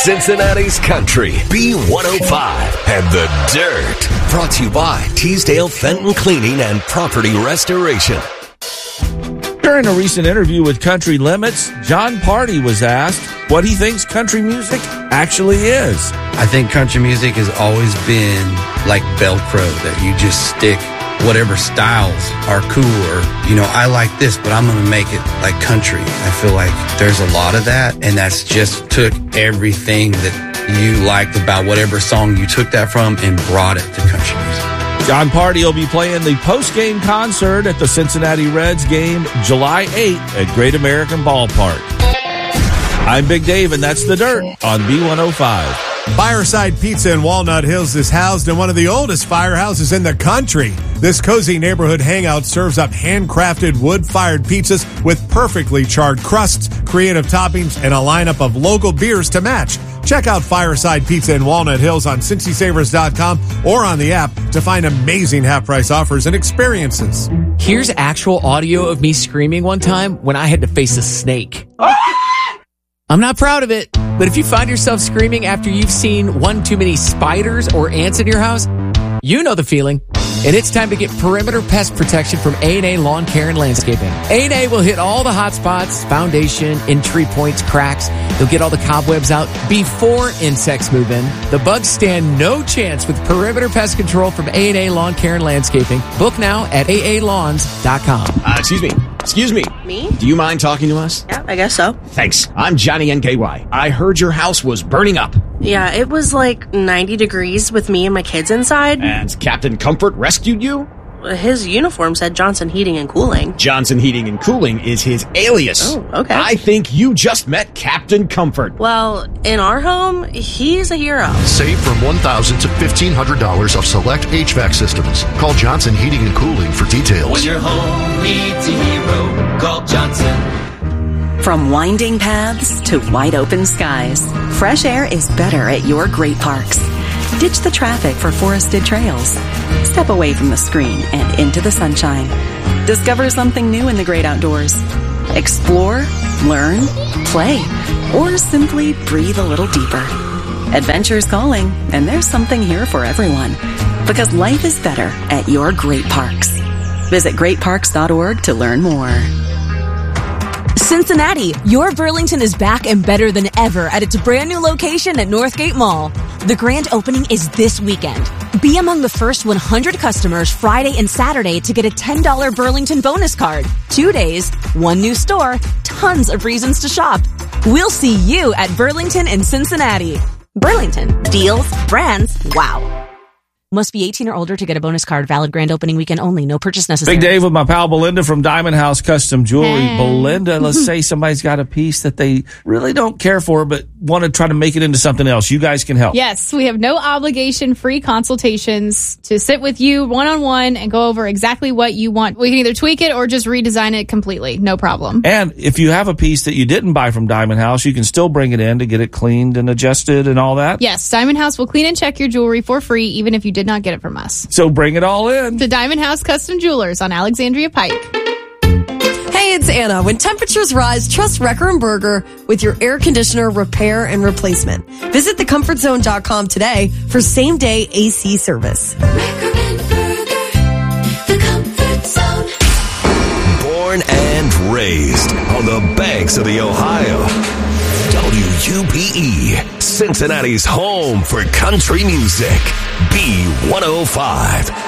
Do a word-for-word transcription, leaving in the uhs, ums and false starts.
Cincinnati's Country, B one oh five, and The Dirt. Brought to you by Teasdale Fenton Cleaning and Property Restoration. During a recent interview with Country Limits, John Party was asked what he thinks country music actually is. I think country music has always been like Velcro, that you just stick whatever styles are cool, or, you know, I like this, but I'm going to make it like country. I feel like there's a lot of that, and that's just took everything that you liked about whatever song you took that from and brought it to country music. John Party will be playing the post-game concert at the Cincinnati Reds game July eighth at Great American Ballpark. I'm Big Dave, and that's The Dirt on B one oh five. Fireside Pizza in Walnut Hills is housed in one of the oldest firehouses in the country. This cozy neighborhood hangout serves up handcrafted wood-fired pizzas with perfectly charred crusts, creative toppings, and a lineup of local beers to match. Check out Fireside Pizza in Walnut Hills on Cincy Savers dot com or on the app to find amazing half-price offers and experiences. Here's actual audio of me screaming one time when I had to face a snake. I'm not proud of it, but if you find yourself screaming after you've seen one too many spiders or ants in your house, you know the feeling. And it's time to get perimeter pest protection from A and A Lawn Care and Landscaping. A and A will hit all the hot spots, foundation, entry points, cracks. They'll get all the cobwebs out before insects move in. The bugs stand no chance with perimeter pest control from A and A Lawn Care and Landscaping. Book now at A A lawns dot com. Uh, excuse me. Excuse me. Me? Do you mind talking to us? Yeah, I guess so. Thanks. I'm Johnny N K Y. I heard your house was burning up. Yeah, it was like ninety degrees with me and my kids inside. And Captain Comfort rescued you? His uniform said Johnson Heating and Cooling. Johnson Heating and Cooling is his alias. Oh, okay. I think you just met Captain Comfort. Well, in our home, he's a hero. Save from one thousand dollars to fifteen hundred dollars off select H V A C systems. Call Johnson Heating and Cooling for details. When your home needs a hero, call Johnson. From winding paths to wide open skies, fresh air is better at your great parks. Ditch the traffic for forested trails. Step away from the screen and into the sunshine. Discover something new in the great outdoors. Explore, learn, play, or simply breathe a little deeper. Adventure's calling, and there's something here for everyone. Because life is better at your great parks. Visit great parks dot org to learn more. Cincinnati, your Burlington is back and better than ever at its brand new location at Northgate Mall. The grand opening is this weekend. Be among the first one hundred customers Friday and Saturday to get a ten dollars Burlington bonus card. Two days, one new store, tons of reasons to shop. We'll see you at Burlington and Cincinnati. Burlington, deals, brands, wow. Must be eighteen or older to get a bonus card. Valid grand opening weekend only. No purchase necessary. Big Dave with my pal Belinda from Diamond House Custom Jewelry. Hey. Belinda, let's say somebody's got a piece that they really don't care for, but want to try to make it into something else. You guys can help. Yes, we have no obligation, free consultations to sit with you one-on-one and go over exactly what you want. We can either tweak it or just redesign it completely. No problem. And if you have a piece that you didn't buy from Diamond House, you can still bring it in to get it cleaned and adjusted and all that. Yes, Diamond House will clean and check your jewelry for free, even if you did not get it from us. So bring it all in. To Diamond House Custom Jewelers on Alexandria Pike. Hey, it's Anna. When temperatures rise, trust Wrecker and Berger with your air conditioner repair and replacement. Visit the comfort zone dot com today for same-day A C service. Born and raised on the banks of the Ohio. W U P E, Cincinnati's home for country music. B one oh five.